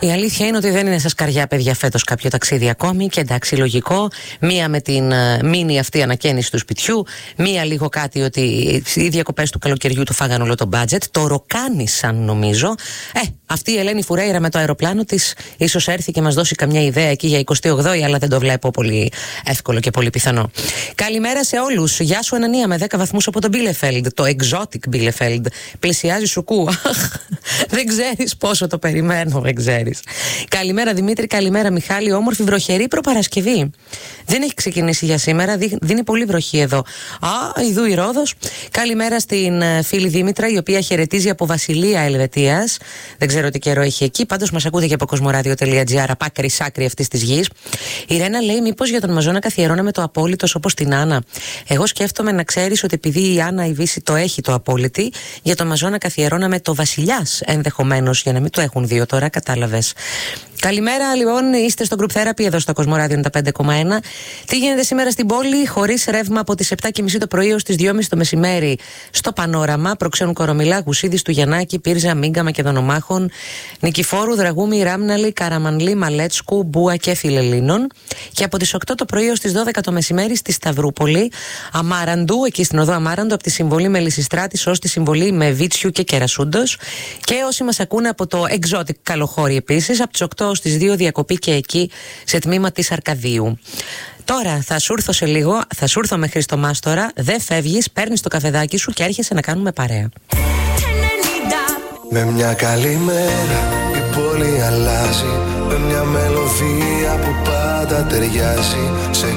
Η αλήθεια είναι ότι δεν είναι στα σκαριά, παιδιά, φέτος κάποιο ταξίδι ακόμη. Και εντάξει, λογικό. Μία με την μίνι αυτή ανακαίνιση του σπιτιού. Μία λίγο κάτι ότι οι διακοπές του καλοκαιριού του φάγαν όλο το budget. Το ροκάνισαν, νομίζω. Αυτή η Ελένη Φουρέιρα με το αεροπλάνο της ίσως έρθει και μας δώσει καμιά ιδέα εκεί για 28η, αλλά δεν το βλέπω πολύ εύκολο και πολύ πιθανό. Καλημέρα σε όλους. Γεια σου, Ανανία, με 10 βαθμούς από το Bielefeld. Το exotic Bielefeld. Πλησιάζει Σουκού. Δεν ξέρεις πόσο το περιμένω, δεν ξέρεις. Καλημέρα Δημήτρη, καλημέρα Μιχάλη. Όμορφη βροχερή προπαρασκευή. Δεν έχει ξεκινήσει για σήμερα, δίνει πολύ βροχή εδώ. Ιδού η Ρόδος. Καλημέρα στην φίλη Δήμητρα, η οποία χαιρετίζει από Βασιλεία Ελβετίας. Δεν ξέρω τι καιρό έχει εκεί. Πάντως μας ακούτε και από κοσμοradio.gr, απάκρη σάκρη αυτής της γης. Η Ρένα λέει: μήπως για τον Μαζόνα καθιερώναμε το απόλυτος όπως την Άννα? Εγώ σκέφτομαι, να ξέρεις, ότι επειδή η Άννα η Βύση το έχει το απόλυτη, για τον Μαζόνα καθιερώναμε το Βασιλιάς ενδεχομένως, για να μην το έχουν δύο τώρα, κατάλαβες. Καλημέρα, λοιπόν, είστε στο Group Therapy εδώ στο Κοσμοράδιο 95,1. Τι γίνεται σήμερα στην πόλη? Χωρίς ρεύμα από τις 7.30 το πρωί ως τις 2.30 το μεσημέρι στο Πανόραμα. Προξένουν Κορομιλά, Γουσίδης, Τουγεννάκη, Πύρζα, Μίγκα, Μακεδονομάχων, Νικηφόρου, Δραγούμη, Ράμναλη, Καραμανλή, Μαλέτσκου, Μπούα και Φιλελλήνων. Και από τις 8 το πρωί ως τις 12 το μεσημέρι στη Σταυρούπολη, Αμάραντου, εκεί στην οδό Αμάραντου, από τη συμβολή με Λυσιστράτης ως τη συμβολή με Βίτσιου και Κερασούντος. Και όσοι μας ακούνε από το Exotic Καλοχώρι επίσης, από τις 8 στις 2 διακοπή και εκεί σε τμήμα της Αρκαδίου. Τώρα θα σου έρθω σε λίγο, θα σου έρθω με Χριστομάστορα, δεν φεύγεις, παίρνεις το καφεδάκι σου και έρχεσαι να κάνουμε παρέα. Με μια καλή μέρα η πόλη αλλάζει, με μια μελωδία που πάντα ταιριάζει.